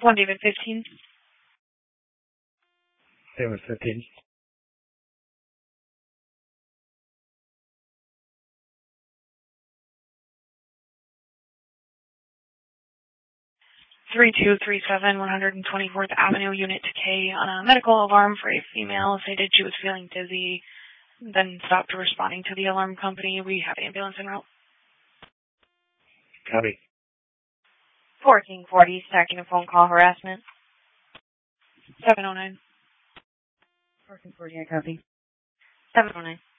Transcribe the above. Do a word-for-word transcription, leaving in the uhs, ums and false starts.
One David fifteen. David fifteen. three two three seven, one hundred twenty-fourth Avenue, Unit K, on a medical alarm for a female. Stated she was feeling dizzy, then stopped responding to the alarm company. We have ambulance en route. Copy. fourteen forty, stacking a phone call harassment. seven oh nine. fourteen forty, I copy. seven oh nine.